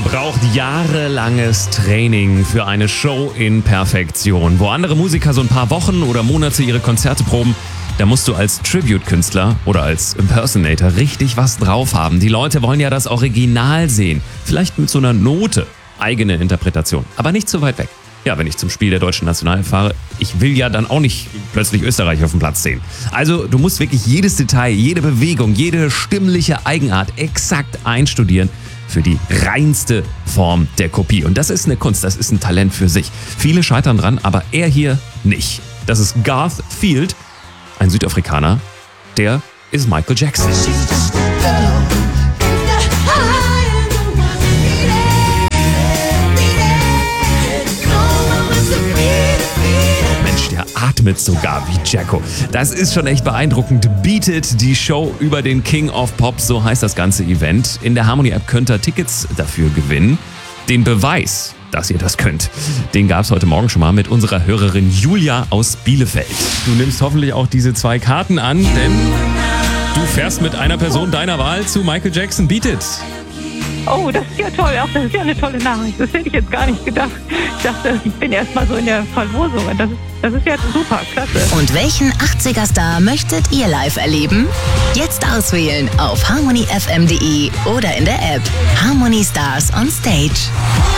braucht jahrelanges Training für eine Show in Perfektion. Wo andere Musiker so ein paar Wochen oder Monate ihre Konzerte proben, da musst du als Tribute-Künstler oder als Impersonator richtig was drauf haben. Die Leute wollen ja das Original sehen. Vielleicht mit so einer Note. Eigene Interpretation. Aber nicht zu weit weg. Ja, wenn ich zum Spiel der deutschen National fahre, ich will ja dann auch nicht plötzlich Österreich auf dem Platz sehen. Also du musst wirklich jedes Detail, jede Bewegung, jede stimmliche Eigenart exakt einstudieren für die reinste Form der Kopie. Und das ist eine Kunst, das ist ein Talent für sich. Viele scheitern dran, aber er hier nicht. Das ist Garth Field, ein Südafrikaner, der ist Michael Jackson. Atmet sogar wie Jacko. Das ist schon echt beeindruckend. Bietet die Show über den King of Pop, so heißt das ganze Event. In der Harmony-App könnt ihr Tickets dafür gewinnen. Den Beweis, dass ihr das könnt, den gab es heute Morgen schon mal mit unserer Hörerin Julia aus Bielefeld. Du nimmst hoffentlich auch diese 2 Karten an, denn du fährst mit einer Person deiner Wahl zu Michael Jackson Bietet. Oh, das ist ja toll. Ach, das ist ja eine tolle Nachricht. Das hätte ich jetzt gar nicht gedacht. Ich dachte, ich bin erst mal so in der Verlosung. Das ist ja super, klasse. Und welchen 80er-Star möchtet ihr live erleben? Jetzt auswählen auf harmonyfm.de oder in der App Harmony Stars on Stage.